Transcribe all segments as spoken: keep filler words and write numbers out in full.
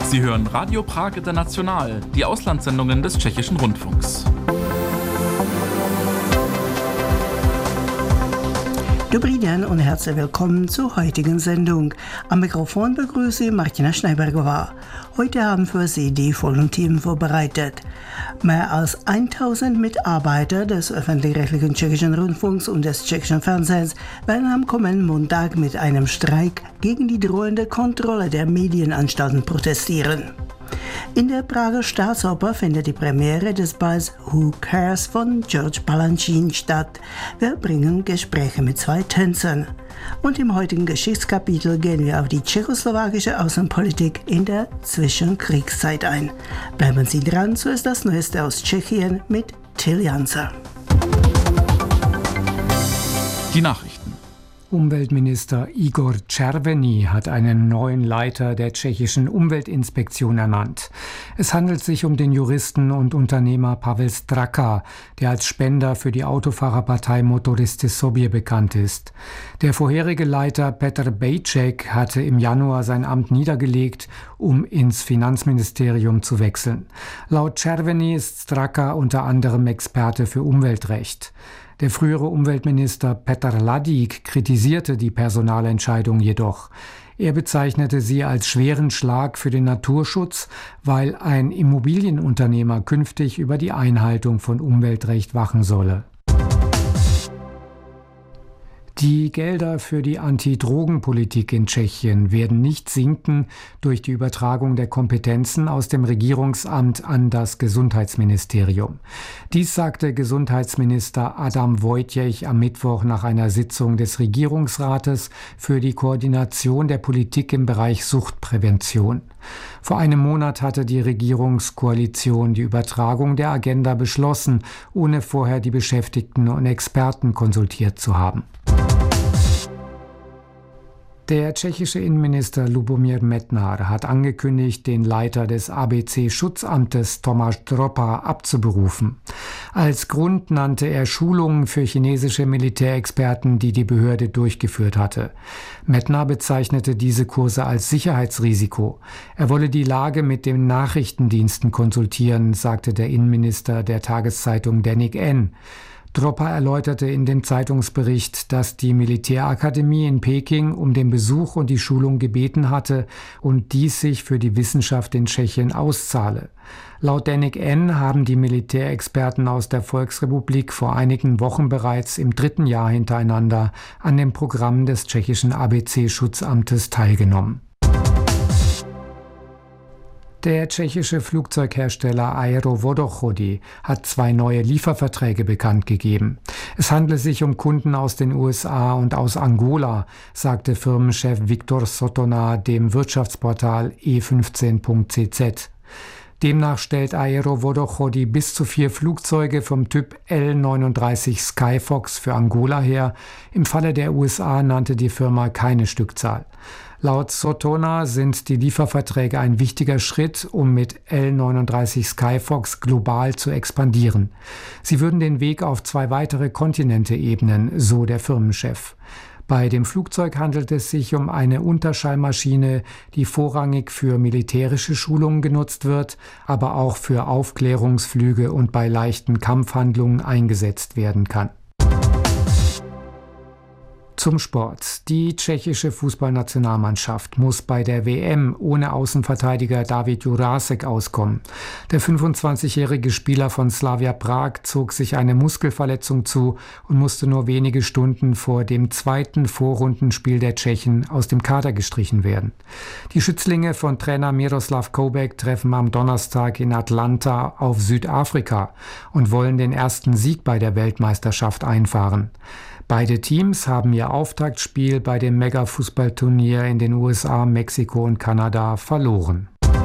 Sie hören Radio Prag International, die Auslandssendungen des Tschechischen Rundfunks. Dobrý den und herzlich willkommen zur heutigen Sendung. Am Mikrofon begrüße ich Martina Schneibergová. Heute haben für Sie die folgenden Themen vorbereitet. Mehr als tausend Mitarbeiter des öffentlich-rechtlichen Tschechischen Rundfunks und des tschechischen Fernsehens werden am kommenden Montag mit einem Streik gegen die drohende Kontrolle der Medienanstalten protestieren. In der Prager Staatsoper findet die Premiere des Balls Who Cares von George Balanchine statt. Wir bringen Gespräche mit zwei Tänzern. Und im heutigen Geschichtskapitel gehen wir auf die tschechoslowakische Außenpolitik in der Zwischenkriegszeit ein. Bleiben Sie dran, so ist das Neueste aus Tschechien mit Till Janser. Die Nachrichten. Umweltminister Igor Červený hat einen neuen Leiter der tschechischen Umweltinspektion ernannt. Es handelt sich um den Juristen und Unternehmer Pavel Straka, der als Spender für die Autofahrerpartei Motoristy Sobě bekannt ist. Der vorherige Leiter Petr Bejček hatte im Januar sein Amt niedergelegt, um ins Finanzministerium zu wechseln. Laut Červený ist Straka unter anderem Experte für Umweltrecht. Der frühere Umweltminister Petr Hladík kritisierte die Personalentscheidung jedoch. Er bezeichnete sie als schweren Schlag für den Naturschutz, weil ein Immobilienunternehmer künftig über die Einhaltung von Umweltrecht wachen solle. Die Gelder für die Anti-Drogen-Politik in Tschechien werden nicht sinken durch die Übertragung der Kompetenzen aus dem Regierungsamt an das Gesundheitsministerium. Dies sagte Gesundheitsminister Adam Vojtěch am Mittwoch nach einer Sitzung des Regierungsrates für die Koordination der Politik im Bereich Suchtprävention. Vor einem Monat hatte die Regierungskoalition die Übertragung der Agenda beschlossen, ohne vorher die Beschäftigten und Experten konsultiert zu haben. Der tschechische Innenminister Lubomír Metnar hat angekündigt, den Leiter des A B C-Schutzamtes Tomáš Dropa abzuberufen. Als Grund nannte er Schulungen für chinesische Militärexperten, die die Behörde durchgeführt hatte. Metnar bezeichnete diese Kurse als Sicherheitsrisiko. Er wolle die Lage mit den Nachrichtendiensten konsultieren, sagte der Innenminister der Tageszeitung Deník N. Dropa erläuterte in dem Zeitungsbericht, dass die Militärakademie in Peking um den Besuch und die Schulung gebeten hatte und dies sich für die Wissenschaft in Tschechien auszahle. Laut Deník N haben die Militärexperten aus der Volksrepublik vor einigen Wochen bereits im dritten Jahr hintereinander an dem Programm des tschechischen A B C-Schutzamtes teilgenommen. Der tschechische Flugzeughersteller Aero Vodochody hat zwei neue Lieferverträge bekannt gegeben. Es handle sich um Kunden aus den U S A und aus Angola, sagte Firmenchef Viktor Sotona dem Wirtschaftsportal e fünfzehn punkt c z. Demnach stellt Aero Vodochody bis zu vier Flugzeuge vom Typ L neununddreißig Skyfox für Angola her. Im Falle der U S A nannte die Firma keine Stückzahl. Laut Sotona sind die Lieferverträge ein wichtiger Schritt, um mit L neununddreißig Skyfox global zu expandieren. Sie würden den Weg auf zwei weitere Kontinente ebnen, so der Firmenchef. Bei dem Flugzeug handelt es sich um eine Unterschallmaschine, die vorrangig für militärische Schulungen genutzt wird, aber auch für Aufklärungsflüge und bei leichten Kampfhandlungen eingesetzt werden kann. Zum Sport. Die tschechische Fußballnationalmannschaft muss bei der W M ohne Außenverteidiger David Jurásek auskommen. Der fünfundzwanzigjährige Spieler von Slavia Prag zog sich eine Muskelverletzung zu und musste nur wenige Stunden vor dem zweiten Vorrundenspiel der Tschechen aus dem Kader gestrichen werden. Die Schützlinge von Trainer Miroslav Koubek treffen am Donnerstag in Atlanta auf Südafrika und wollen den ersten Sieg bei der Weltmeisterschaft einfahren. Beide Teams haben ihr Auftaktspiel bei dem Mega-Fußballturnier in den U S A, Mexiko und Kanada verloren.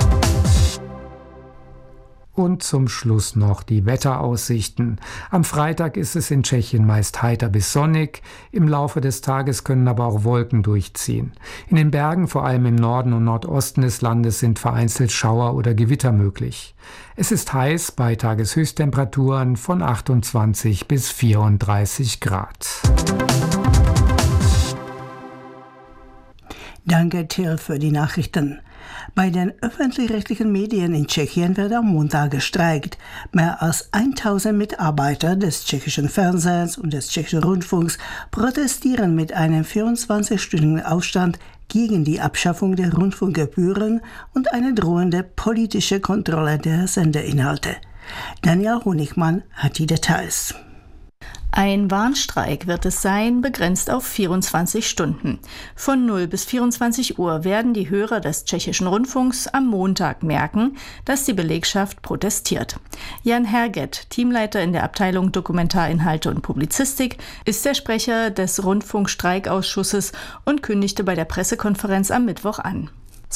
Und zum Schluss noch die Wetteraussichten. Am Freitag ist es in Tschechien meist heiter bis sonnig. Im Laufe des Tages können aber auch Wolken durchziehen. In den Bergen, vor allem im Norden und Nordosten des Landes, sind vereinzelt Schauer oder Gewitter möglich. Es ist heiß bei Tageshöchsttemperaturen von achtundzwanzig bis vierunddreißig Grad. Danke, Till, für die Nachrichten. Bei den öffentlich-rechtlichen Medien in Tschechien wird am Montag gestreikt. Mehr als tausend Mitarbeiter des tschechischen Fernsehens und des tschechischen Rundfunks protestieren mit einem vierundzwanzig-stündigen Aufstand gegen die Abschaffung der Rundfunkgebühren und eine drohende politische Kontrolle der Sendeinhalte. Daniel Honigmann hat die Details. Ein Warnstreik wird es sein, begrenzt auf vierundzwanzig Stunden. Von null bis vierundzwanzig Uhr werden die Hörer des tschechischen Rundfunks am Montag merken, dass die Belegschaft protestiert. Jan Herget, Teamleiter in der Abteilung Dokumentarinhalte und Publizistik, ist der Sprecher des Rundfunkstreikausschusses und kündigte bei der Pressekonferenz am Mittwoch an.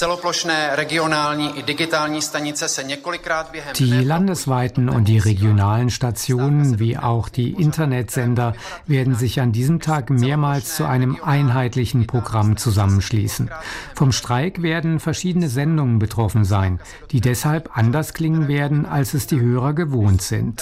Die landesweiten und die regionalen Stationen wie auch die Internetsender werden sich an diesem Tag mehrmals zu einem einheitlichen Programm zusammenschließen. Vom Streik werden verschiedene Sendungen betroffen sein, die deshalb anders klingen werden, als es die Hörer gewohnt sind.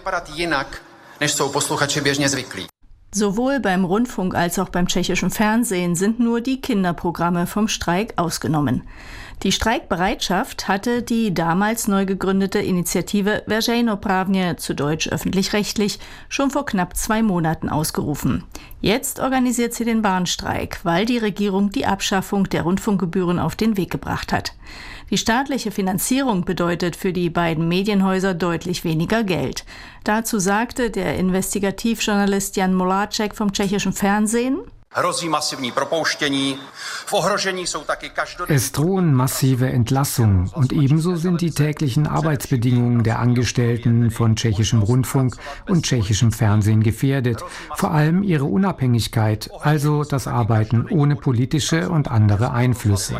Sowohl beim Rundfunk als auch beim tschechischen Fernsehen sind nur die Kinderprogramme vom Streik ausgenommen. Die Streikbereitschaft hatte die damals neu gegründete Initiative Veřejnoprávně, zu Deutsch öffentlich-rechtlich, schon vor knapp zwei Monaten ausgerufen. Jetzt organisiert sie den Warnstreik, weil die Regierung die Abschaffung der Rundfunkgebühren auf den Weg gebracht hat. Die staatliche Finanzierung bedeutet für die beiden Medienhäuser deutlich weniger Geld. Dazu sagte der Investigativjournalist Jan Moláček vom tschechischen Fernsehen: Es drohen massive Entlassungen und ebenso sind die täglichen Arbeitsbedingungen der Angestellten von tschechischem Rundfunk und tschechischem Fernsehen gefährdet, vor allem ihre Unabhängigkeit, also das Arbeiten ohne politische und andere Einflüsse.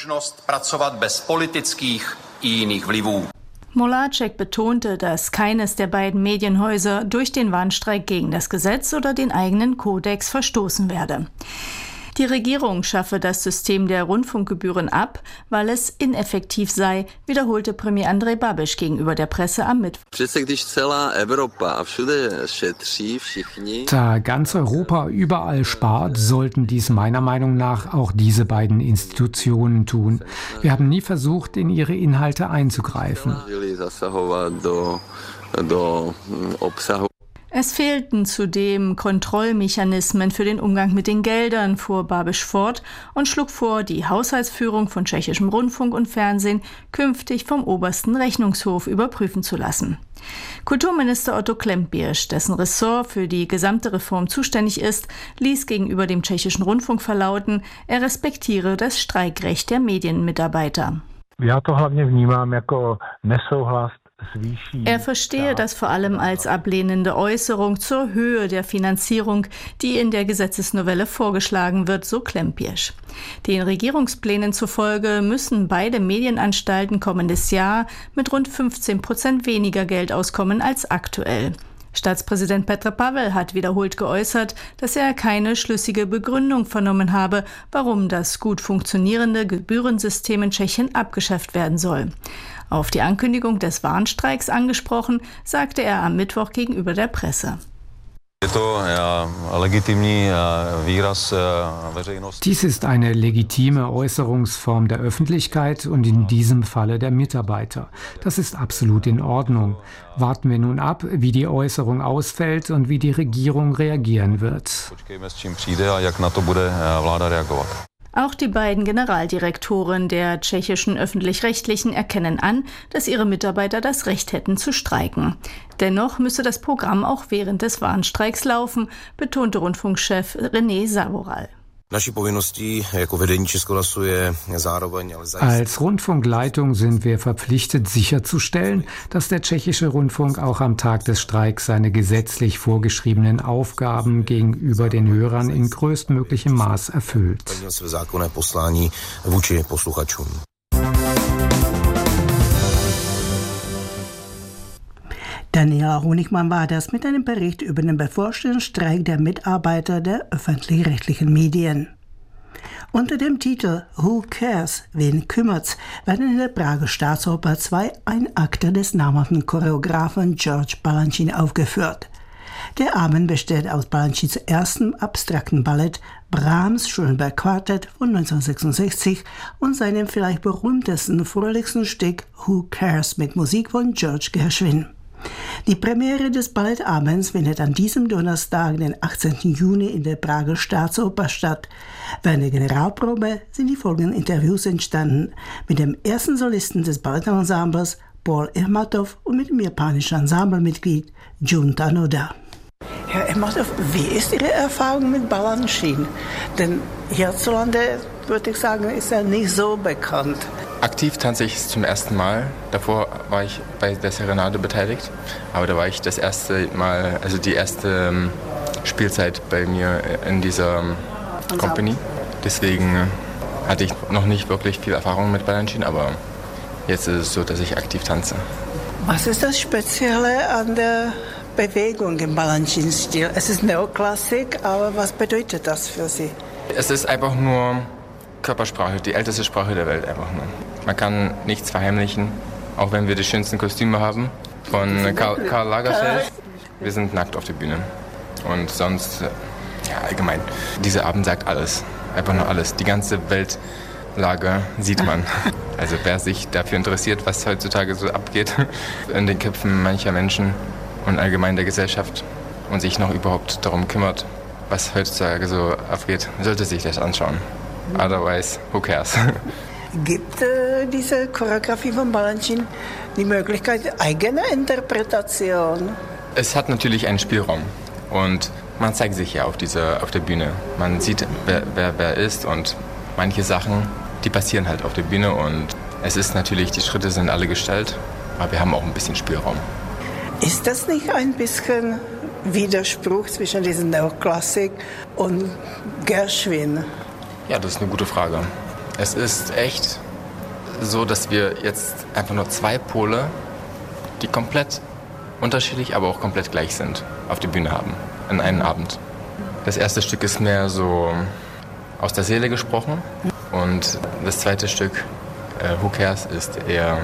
Moláček betonte, dass keines der beiden Medienhäuser durch den Warnstreik gegen das Gesetz oder den eigenen Kodex verstoßen werde. Die Regierung schaffe das System der Rundfunkgebühren ab, weil es ineffektiv sei, wiederholte Premier Andrej Babiš gegenüber der Presse am Mittwoch. Da ganz Europa überall spart, sollten dies meiner Meinung nach auch diese beiden Institutionen tun. Wir haben nie versucht, in ihre Inhalte einzugreifen. Es fehlten zudem Kontrollmechanismen für den Umgang mit den Geldern, fuhr Babiš fort und schlug vor, die Haushaltsführung von tschechischem Rundfunk und Fernsehen künftig vom obersten Rechnungshof überprüfen zu lassen. Kulturminister Otto Klempiersch, dessen Ressort für die gesamte Reform zuständig ist, ließ gegenüber dem tschechischen Rundfunk verlauten, er respektiere das Streikrecht der Medienmitarbeiter. Ja to hlavně vnímám jako nesouhlas. Er verstehe das vor allem als ablehnende Äußerung zur Höhe der Finanzierung, die in der Gesetzesnovelle vorgeschlagen wird, so Klempiersch. Den Regierungsplänen zufolge müssen beide Medienanstalten kommendes Jahr mit rund fünfzehn Prozent weniger Geld auskommen als aktuell. Staatspräsident Petr Pavel hat wiederholt geäußert, dass er keine schlüssige Begründung vernommen habe, warum das gut funktionierende Gebührensystem in Tschechien abgeschafft werden soll. Auf die Ankündigung des Warnstreiks angesprochen, sagte er am Mittwoch gegenüber der Presse. Dies ist eine legitime Äußerungsform der Öffentlichkeit und in diesem Falle der Mitarbeiter. Das ist absolut in Ordnung. Warten wir nun ab, wie die Äußerung ausfällt und wie die Regierung reagieren wird. Auch die beiden Generaldirektoren der tschechischen Öffentlich-Rechtlichen erkennen an, dass ihre Mitarbeiter das Recht hätten zu streiken. Dennoch müsse das Programm auch während des Warnstreiks laufen, betonte Rundfunkchef René Savoral. Als Rundfunkleitung sind wir verpflichtet, sicherzustellen, dass der tschechische Rundfunk auch am Tag des Streiks seine gesetzlich vorgeschriebenen Aufgaben gegenüber den Hörern in größtmöglichem Maß erfüllt. Daniela Honigmann war das mit einem Bericht über den bevorstehenden Streik der Mitarbeiter der öffentlich-rechtlichen Medien. Unter dem Titel Who Cares? Wen kümmert's? werden in der Prager Staatsoper zwei Einakter des namhaften Choreografen George Balanchine aufgeführt. Der Abend besteht aus Balanchines erstem abstrakten Ballett Brahms Schönberg Quartett von neunzehnhundertsechsundsechzig und seinem vielleicht berühmtesten, fröhlichsten Stück Who Cares mit Musik von George Gershwin. Die Premiere des Ballettabends findet an diesem Donnerstag, den achtzehnten Juni, in der Prager Staatsoper statt. Während der Generalprobe sind die folgenden Interviews entstanden mit dem ersten Solisten des Ballettensembles, Paul Ermatov, und mit dem japanischen Ensemblemitglied Jun Tanoda. Herr Ermatov, wie ist Ihre Erfahrung mit Balanchine? Denn hierzulande, würde ich sagen, ist er nicht so bekannt. Aktiv tanze ich es zum ersten Mal. Davor war ich bei der Serenade beteiligt. Aber da war ich das erste Mal, also die erste Spielzeit bei mir in dieser Company. Deswegen hatte ich noch nicht wirklich viel Erfahrung mit Balanchine, aber jetzt ist es so, dass ich aktiv tanze. Was ist das Spezielle an der Bewegung im Balanchine-Stil? Es ist Neoklassik, aber was bedeutet das für Sie? Es ist einfach nur Körpersprache, die älteste Sprache der Welt einfach nur. Man kann nichts verheimlichen, auch wenn wir die schönsten Kostüme haben von Karl, Karl Lagerfeld. Wir sind nackt auf der Bühne. Und sonst, ja, allgemein, dieser Abend sagt alles, einfach nur alles. Die ganze Weltlage sieht man. Also wer sich dafür interessiert, was heutzutage so abgeht in den Köpfen mancher Menschen und allgemein der Gesellschaft und sich noch überhaupt darum kümmert, was heutzutage so abgeht, sollte sich das anschauen. Otherwise, who cares? Gibt äh, diese Choreografie von Balanchine die Möglichkeit eigener Interpretation? Es hat natürlich einen Spielraum und man zeigt sich ja auf, dieser, auf der Bühne. Man sieht, wer, wer wer ist und manche Sachen, die passieren halt auf der Bühne und es ist natürlich, die Schritte sind alle gestellt, aber wir haben auch ein bisschen Spielraum. Ist das nicht ein bisschen Widerspruch zwischen diesem Neoklassik und Gershwin? Ja, das ist eine gute Frage. Es ist echt so, dass wir jetzt einfach nur zwei Pole, die komplett unterschiedlich, aber auch komplett gleich sind, auf der Bühne haben, in einem Abend. Das erste Stück ist mehr so aus der Seele gesprochen und das zweite Stück, äh, Who Cares, ist eher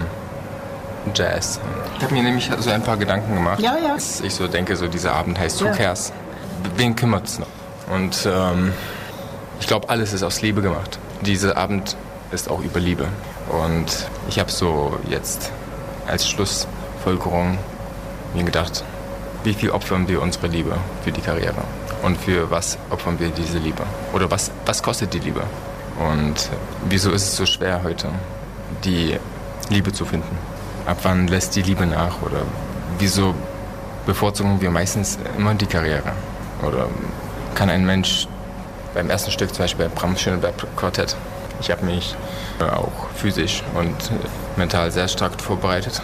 Jazz. Ich habe mir nämlich so ein paar Gedanken gemacht. Ja, ja. Dass ich so denke, so dieser Abend heißt Who Ja. Cares? Wen kümmert es noch? Und ähm, ich glaube, alles ist aus Liebe gemacht. Dieser Abend ist auch über Liebe. Und ich habe so jetzt als Schlussfolgerung mir gedacht, wie viel opfern wir unsere Liebe für die Karriere? Und für was opfern wir diese Liebe? Oder was, was kostet die Liebe? Und wieso ist es so schwer heute, die Liebe zu finden? Ab wann lässt die Liebe nach? Oder wieso bevorzugen wir meistens immer die Karriere? Oder kann ein Mensch beim ersten Stück, zum Beispiel bei Brahms Schönberg Quartett, ich habe mich auch physisch und mental sehr stark vorbereitet.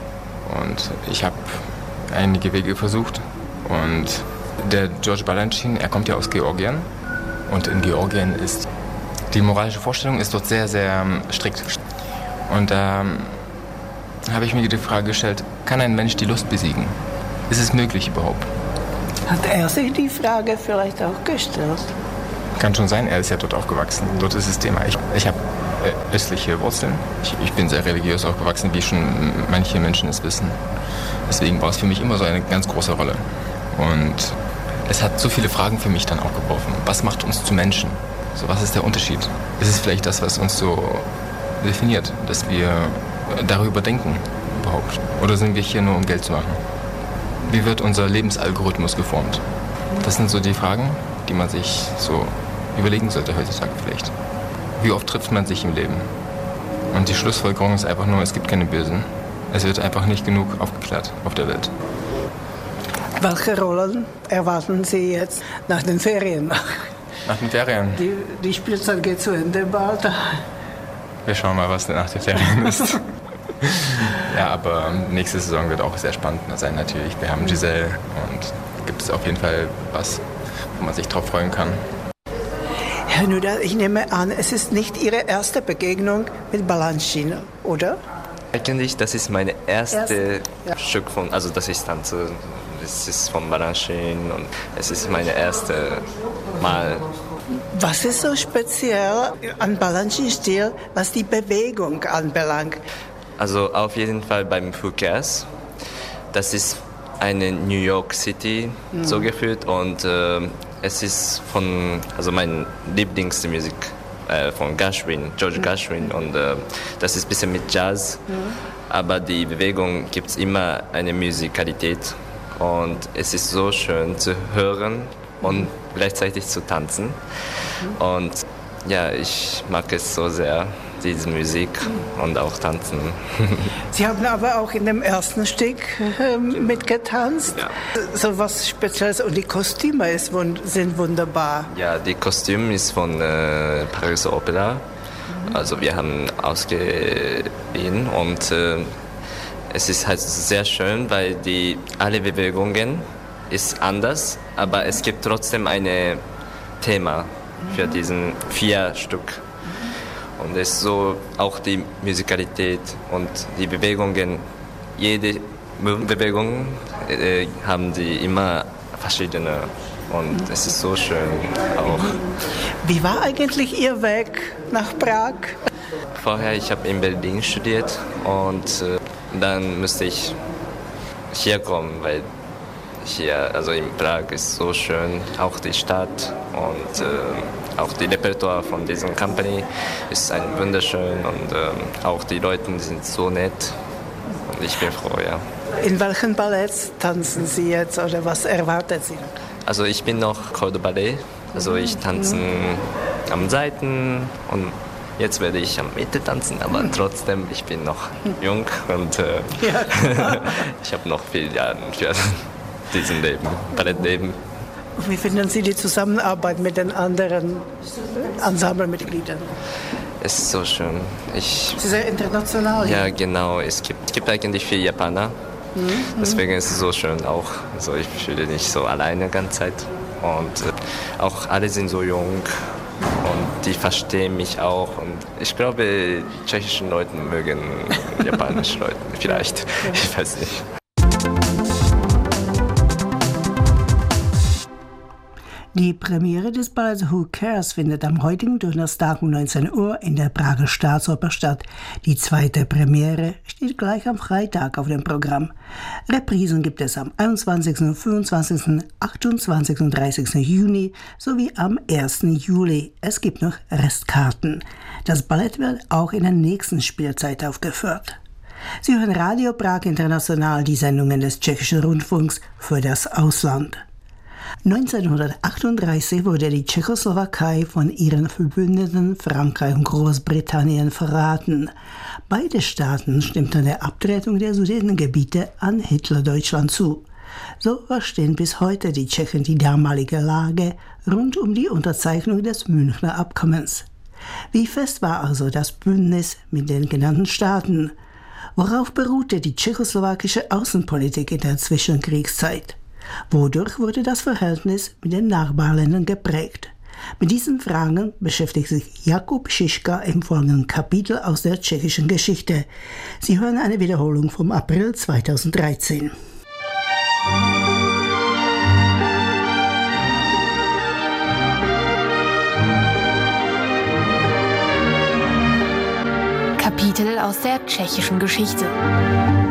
Und ich habe einige Wege versucht. Und der George Balanchine, er kommt ja aus Georgien. Und in Georgien ist die moralische Vorstellung ist dort sehr, sehr strikt. Und da ähm, habe ich mir die Frage gestellt, kann ein Mensch die Lust besiegen? Ist es möglich überhaupt? Hat er sich die Frage vielleicht auch gestellt? Kann schon sein, er ist ja dort aufgewachsen. Dort ist das Thema. Ich, ich habe äh, östliche Wurzeln. Ich, ich bin sehr religiös aufgewachsen, wie schon manche Menschen es wissen. Deswegen war es für mich immer so eine ganz große Rolle. Und es hat so viele Fragen für mich dann auch geworfen. Was macht uns zu Menschen? So, was ist der Unterschied? Ist es vielleicht das, was uns so definiert, dass wir darüber denken überhaupt? Oder sind wir hier nur, um Geld zu machen? Wie wird unser Lebensalgorithmus geformt? Das sind so die Fragen, die man sich so überlegen sollte heutzutage vielleicht. Wie oft trifft man sich im Leben? Und die Schlussfolgerung ist einfach nur, es gibt keine Bösen. Es wird einfach nicht genug aufgeklärt auf der Welt. Welche Rollen erwarten Sie jetzt nach den Ferien? Nach den Ferien? Die, die Spielzeit geht zu Ende bald. Wir schauen mal, was nach den Ferien ist. Ja, aber nächste Saison wird auch sehr spannend sein natürlich. Wir haben Giselle und gibt es auf jeden Fall was, wo man sich drauf freuen kann. Herr Nuda, ich nehme an, es ist nicht Ihre erste Begegnung mit Balanchine, oder? Eigentlich, das ist meine erste, Erste, ja. Stück von, also das ich tanze, das ist von Balanchine und es ist meine erste Mal. Was ist so speziell an Balanchine-Stil, was die Bewegung anbelangt? Also auf jeden Fall beim Who Cares, das ist eine New York City mhm. so gefühlt und äh, es ist von, also mein Lieblingsmusik äh, von Gershwin, George mhm. Gershwin und äh, das ist ein bisschen mit Jazz, mhm. aber die Bewegung gibt es immer eine Musikalität und es ist so schön zu hören und gleichzeitig zu tanzen mhm. und ja, ich mag es so sehr, diese Musik und auch tanzen. Sie haben aber auch in dem ersten Stück äh, mitgetanzt. Ja. So was Spezielles. Und die Kostüme ist, sind wunderbar. Ja, die Kostüm ist von äh, Pariser Opera. Mhm. Also wir haben ausgeliehen und äh, es ist halt sehr schön, weil die alle Bewegungen ist anders, aber es gibt trotzdem ein Thema für mhm. diesen vier Stück. Und es ist so auch die Musikalität und die Bewegungen, jede Bewegung äh, haben die immer verschiedene und es ist so schön auch. Wie war eigentlich Ihr Weg nach Prag? Vorher, ich habe in Berlin studiert und äh, dann musste ich hier kommen, weil hier, also in Prag ist so schön, auch die Stadt und äh, auch die Repertoire von dieser Company ist ein wunderschön und äh, auch die Leute sind so nett und ich bin froh, ja. In welchen Balletts tanzen Sie jetzt oder was erwartet Sie? Also ich bin noch Corps de Ballet, also ich tanze mhm. am Seiten und jetzt werde ich am Mitte tanzen, aber trotzdem, ich bin noch jung und äh, ja, ich habe noch viele Jahre für diesen Leben, Ballettleben. Wie finden Sie die Zusammenarbeit mit den anderen Ensemblemitgliedern? Es ist so schön. Ich, Sie sind sehr international. Ja, genau. Es gibt, es gibt eigentlich viele Japaner. Mhm. Deswegen ist es so schön auch. Also ich fühle mich nicht so alleine die ganze Zeit. Und äh, auch alle sind so jung und die verstehen mich auch. Und ich glaube, tschechische Leute mögen japanische Leute vielleicht. Ich weiß nicht. Die Premiere des Balletts Who Cares findet am heutigen Donnerstag um neunzehn Uhr in der Prager Staatsoper statt. Die zweite Premiere steht gleich am Freitag auf dem Programm. Reprisen gibt es am einundzwanzigsten, fünfundzwanzigsten, achtundzwanzigsten und dreißigsten Juni sowie am ersten Juli. Es gibt noch Restkarten. Das Ballett wird auch in der nächsten Spielzeit aufgeführt. Sie hören Radio Prag International, die Sendungen des Tschechischen Rundfunks für das Ausland. neunzehnhundertachtunddreißig wurde die Tschechoslowakei von ihren Verbündeten Frankreich und Großbritannien verraten. Beide Staaten stimmten der Abtretung der Sudetengebiete an Hitlerdeutschland zu. So verstehen bis heute die Tschechen die damalige Lage rund um die Unterzeichnung des Münchner Abkommens. Wie fest war also das Bündnis mit den genannten Staaten? Worauf beruhte die tschechoslowakische Außenpolitik in der Zwischenkriegszeit? Wodurch wurde das Verhältnis mit den Nachbarländern geprägt? Mit diesen Fragen beschäftigt sich Jakub Šiška im folgenden Kapitel aus der tschechischen Geschichte. Sie hören eine Wiederholung vom April zweitausenddreizehn. Kapitel aus der tschechischen Geschichte.